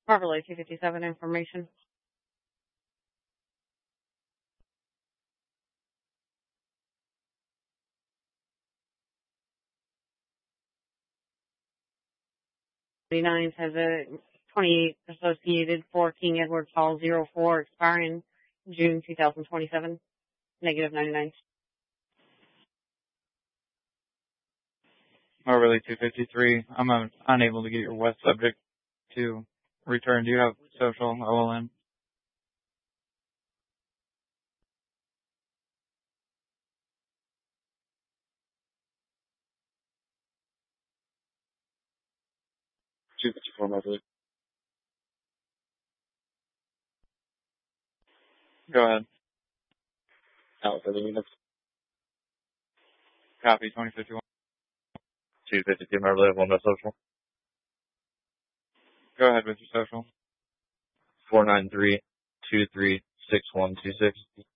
Marvel 257 information. Has a 28 associated for King Edward Hall 04 expiring June 2027, negative 99. Marvel 253, I'm unable to get your West subject to return. Do you have social OLN? Go ahead. Copy 2051. 252 Marvel 1 no social. Go ahead with your social. 493-236126.